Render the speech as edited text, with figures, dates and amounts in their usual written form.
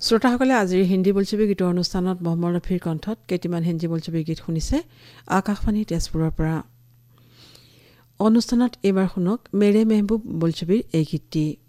শ্ৰোতাসকলে আজিৰ হিন্দী বোলছবি গীতৰ অনুষ্ঠানত মহম্মদ ৰফিৰ কণ্ঠত কেইটামান হিন্দী বোলছবি গীত শুনিছে আকাশবাণী তেজপুৰৰ পৰা। অনুষ্ঠানত এইবাৰ শুনক মেৰে মেহবুব বোলছবিৰ এই গীতটি।